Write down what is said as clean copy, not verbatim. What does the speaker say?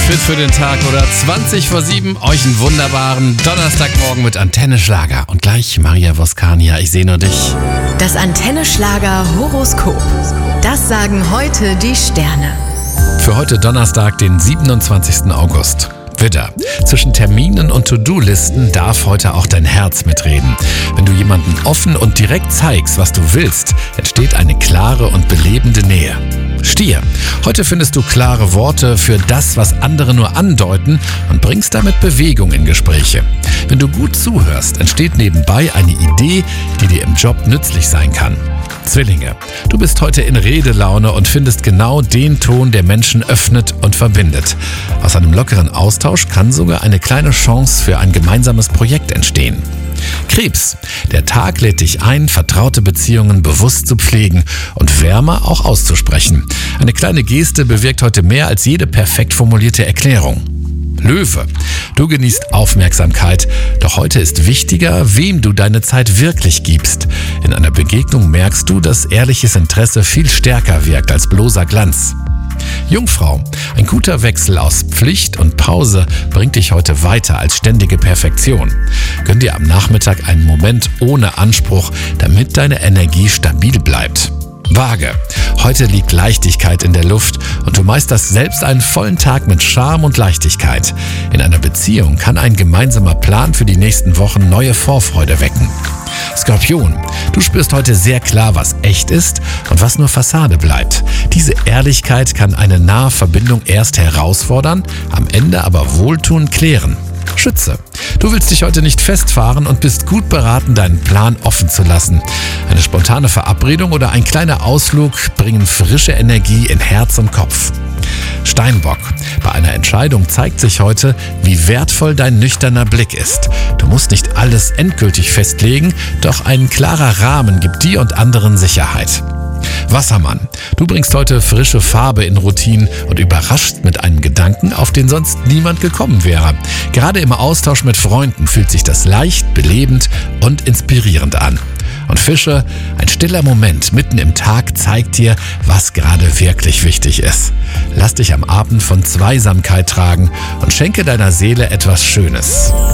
fit für den Tag oder 20 vor 7. Euch einen wunderbaren Donnerstagmorgen mit Antenne Schlager. Und gleich Maria Voskania, ich sehe nur dich. Das Antenne Schlager Horoskop. Das sagen heute die Sterne. Für heute Donnerstag, den 27. August. Widder, zwischen Terminen und To-Do-Listen darf heute auch dein Herz mitreden. Wenn du jemanden offen und direkt zeigst, was du willst, entsteht eine klare und belebende Nähe. Stier, heute findest du klare Worte für das, was andere nur andeuten und bringst damit Bewegung in Gespräche. Wenn du gut zuhörst, entsteht nebenbei eine Idee, die dir im Job nützlich sein kann. Zwillinge, du bist heute in Redelaune und findest genau den Ton, der Menschen öffnet und verbindet. Aus einem lockeren Austausch kann sogar eine kleine Chance für ein gemeinsames Projekt entstehen. Krebs, der Tag lädt dich ein, vertraute Beziehungen bewusst zu pflegen und wärmer auch auszusprechen. Eine kleine Geste bewirkt heute mehr als jede perfekt formulierte Erklärung. Löwe, du genießt Aufmerksamkeit, doch heute ist wichtiger, wem du deine Zeit wirklich gibst. In einer Begegnung merkst du, dass ehrliches Interesse viel stärker wirkt als bloßer Glanz. Jungfrau, ein guter Wechsel aus Pflicht und Pause bringt dich heute weiter als ständige Perfektion. Gönn dir am Nachmittag einen Moment ohne Anspruch, damit deine Energie stabil bleibt. Waage, heute liegt Leichtigkeit in der Luft und du meisterst selbst einen vollen Tag mit Charme und Leichtigkeit. In einer Beziehung kann ein gemeinsamer Plan für die nächsten Wochen neue Vorfreude wecken. Skorpion, du spürst heute sehr klar, was echt ist und was nur Fassade bleibt. Diese Ehrlichkeit kann eine nahe Verbindung erst herausfordern, am Ende aber wohltuend klären. Schütze, du willst dich heute nicht festfahren und bist gut beraten, deinen Plan offen zu lassen. Eine spontane Verabredung oder ein kleiner Ausflug bringen frische Energie in Herz und Kopf. Steinbock, bei einer Entscheidung zeigt sich heute, wie wertvoll dein nüchterner Blick ist. Du musst nicht alles endgültig festlegen, doch ein klarer Rahmen gibt dir und anderen Sicherheit. Wassermann, du bringst heute frische Farbe in Routinen und überraschst mit einem Gedanken, auf den sonst niemand gekommen wäre. Gerade im Austausch mit Freunden fühlt sich das leicht, belebend und inspirierend an. Und Fische, ein stiller Moment mitten im Tag zeigt dir, was gerade wirklich wichtig ist. Lass dich am Abend von Zweisamkeit tragen und schenke deiner Seele etwas Schönes.